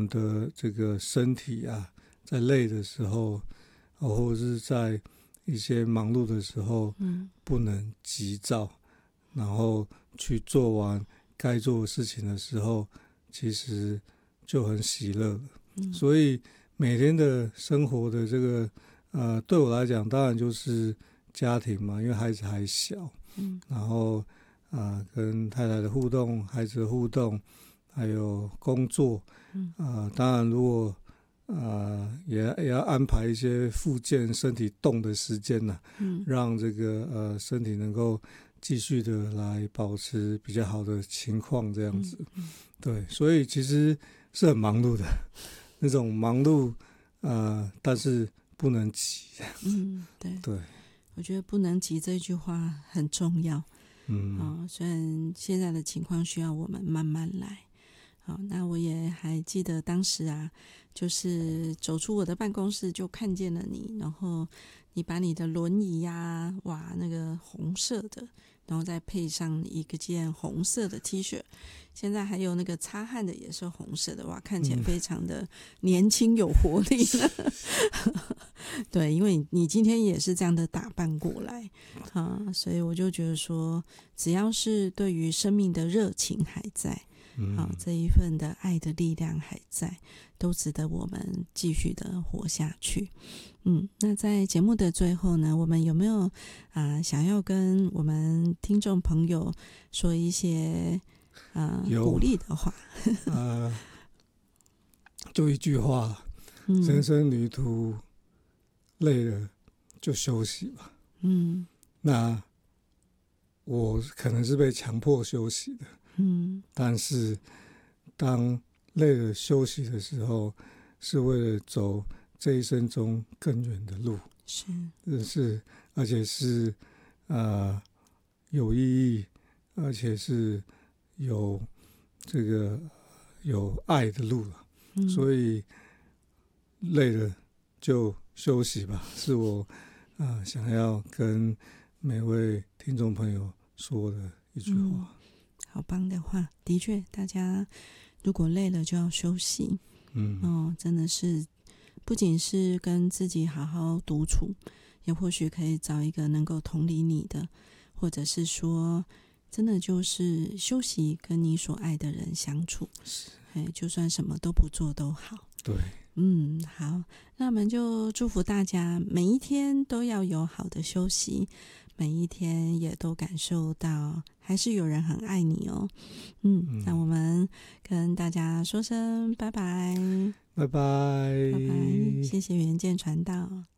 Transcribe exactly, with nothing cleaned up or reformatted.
们的这个身体啊，在累的时候，或者是在一些忙碌的时候，嗯，不能急躁，然后去做完该做的事情的时候，其实就很喜乐了。嗯，所以每天的生活的这个呃，对我来讲，当然就是家庭嘛，因为孩子还小，嗯，然后啊、呃，跟太太的互动，孩子的互动，还有工作，嗯，啊、呃，当然如果呃，也也要安排一些复健身体动的时间呐、啊，嗯，让这个呃身体能够继续的来保持比较好的情况，这样子，嗯嗯、对，所以其实是很忙碌的，那种忙碌，呃，但是不能急， 嗯，对， 对， 我觉得不能急这句话很重要，嗯，哦，虽然现在的情况需要我们慢慢来。好，那我也还记得当时啊，就是走出我的办公室就看见了你，然后你把你的轮椅呀、啊，哇，那个红色的，然后再配上一个件红色的 T 恤，现在还有那个擦汗的也是红色的，哇，看起来非常的年轻有活力呢。嗯、对，因为你今天也是这样的打扮过来啊，所以我就觉得说，只要是对于生命的热情还在。好，这一份的爱的力量还在，都值得我们继续的活下去。嗯，那在节目的最后呢，我们有没有啊、呃、想要跟我们听众朋友说一些啊、呃、鼓励的话？ 呃，就一句话，嗯、人生旅途累了就休息吧。嗯，那我可能是被强迫休息的。嗯，但是当累了休息的时候，是为了走这一生中更远的路， 是是，而且是呃有意义，而且是有这个有爱的路了。嗯，所以累了就休息吧，是我啊、呃、想要跟每位听众朋友说的一句话。嗯， 好棒的话，的确，大家如果累了就要休息。嗯，哦，真的是不仅是跟自己好好独处，也或许可以找一个能够同理你的，或者是说，真的就是休息，跟你所爱的人相处。哎，就算什么都不做都好。 对， 嗯，好，那我们就祝福大家每一天都要有好的休息。每一天也都感受到还是有人很爱你哦。嗯，嗯，那我们跟大家说声拜拜， 拜拜， 拜拜，谢谢原见传道。